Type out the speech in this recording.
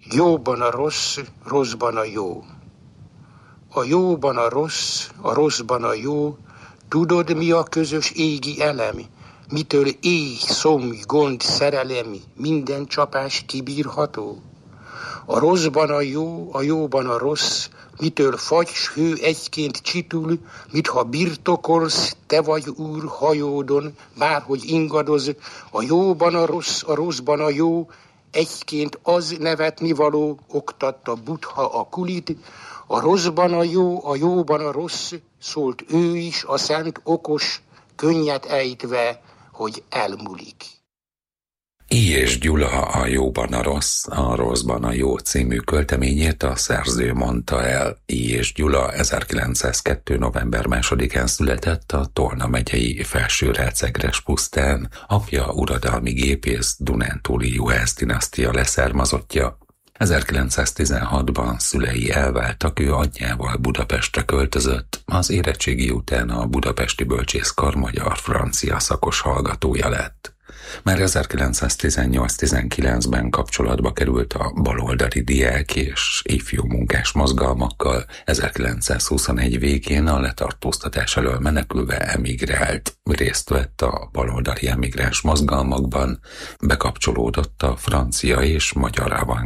Jóban a rossz, rosszban a jó. A jóban a rosszban a jó. Tudod, mi a közös égi elem? Mitől éj, szomj, gond, szerelem, minden csapás kibírható? A rosszban a jó, a jóban a rossz, mitől fagy, s hő egyként csitul, mit ha birtokolsz, te vagy úr hajódon, bárhogy ingadoz, a jóban a rosszban a jó, egyként az nevetni való, oktatta Buddha a kulit, a rosszban a jó, a jóban a rossz, szólt ő is, a szent okos, könnyet ejtve, hogy elmúlik. I. és Gyula a jóban a rosszban a jó című költeményét a szerző mondta el. I. és Gyula 1902. november 2-án született a Tolna megyei Felsőrecegres pusztán, apja uradalmi gépész, dunántúli juhász dinasztia leszármazottja. 1916-ban szülei elváltak, ő anyjával Budapestre költözött, az érettségi után a Budapesti Bölcsészkar magyar-francia szakos hallgatója lett. Már 1918-19-ben kapcsolatba került a baloldali diák és ifjú munkás mozgalmakkal, 1921 végén a letartóztatás elől menekülve emigrált, részt vett a baloldali emigráns mozgalmakban, bekapcsolódott a francia és magyar